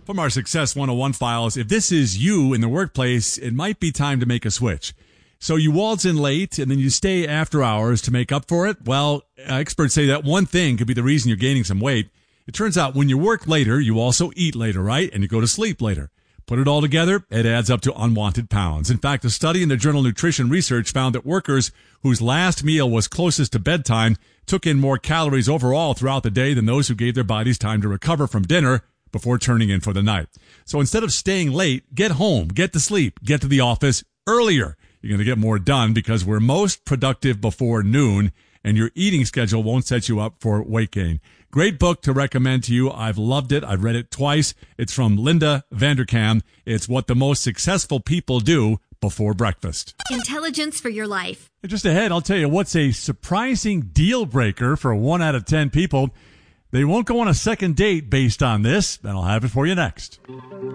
From our Success 101 files, if this is you in the workplace, it might be time to make a switch. So you waltz in late and then you stay after hours to make up for it? Well, experts say that one thing could be the reason you're gaining some weight. It turns out when you work later, you also eat later, right? And you go to sleep later. Put it all together, it adds up to unwanted pounds. In fact, a study in the journal Nutrition Research found that workers whose last meal was closest to bedtime took in more calories overall throughout the day than those who gave their bodies time to recover from dinner before turning in for the night. So instead of staying late, get home, get to sleep, get to the office earlier. You're going to get more done because we're most productive before noon, and your eating schedule won't set you up for weight gain. Great book to recommend to you. I've loved it. I've read it twice. It's from Linda Vanderkam. It's What the Most Successful People Do Before Breakfast. Intelligence for your life. And just ahead, I'll tell you what's a surprising deal breaker for 1 out of 10 people. They won't go on a second date based on this, and I'll have it for you next.